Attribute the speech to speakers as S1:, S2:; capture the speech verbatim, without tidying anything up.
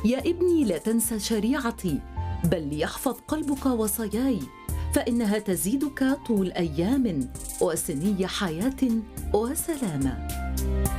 S1: يا ابني لا تنسى شريعتي، بل ليحفظ قلبك وصاياي، فإنها تزيدك طول أيام وسني حياة وسلامة.